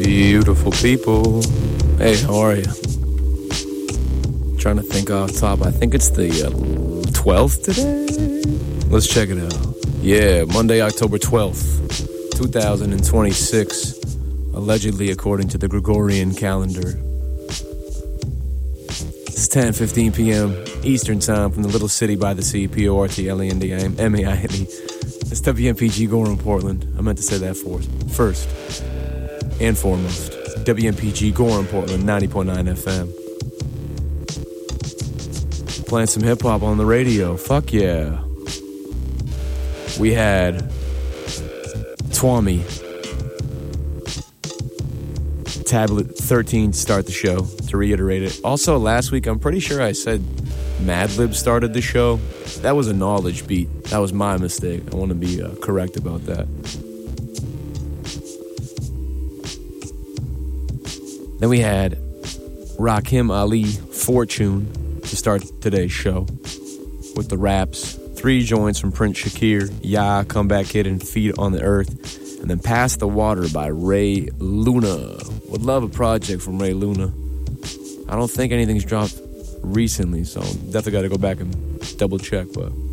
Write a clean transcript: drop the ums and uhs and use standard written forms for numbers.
Beautiful people. Hey, how are you? Trying to think off top. I think it's the 12th today. Let's check it out. Yeah, Monday, October 12th, 2026. Allegedly, according to the Gregorian calendar. It's 10:15 p.m. Eastern Time from the little city by the sea, Portland-M-A-I-N-E. It's WMPG Gorham, Portland. I meant to say that first and foremost. WMPG Gorham, Portland, 90.9 FM. Playing some hip-hop on the radio. Fuck yeah. We had Twami, Tablet 13 to start the show, to reiterate it. Also, last week, I'm pretty sure I said Madlib started the show. That was a knowledge beat. That was my mistake. I want to be correct about that. Then we had Rakim Ali, Fortune, to start today's show with the raps. 3 joints from Prince Shakir, Ya, Comeback Kid, and Feet on the Earth. And then Pass the Water by Ray Luna. Would love a project from Ray Luna. I don't think anything's dropped recently, so definitely got to go back and double check, but